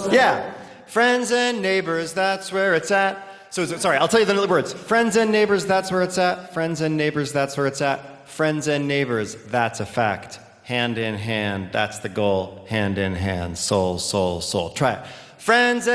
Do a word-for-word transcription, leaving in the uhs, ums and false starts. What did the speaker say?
Yeah. Friends and neighbors, that's where it's at. So, so- sorry, I'll tell you the words. Friends and neighbors, that's where it's at. Friends and neighbors, that's where it's at. Friends and neighbors, that's a fact. Hand in hand, that's the goal. Hand in hand, soul, soul, soul. Try it. Friends and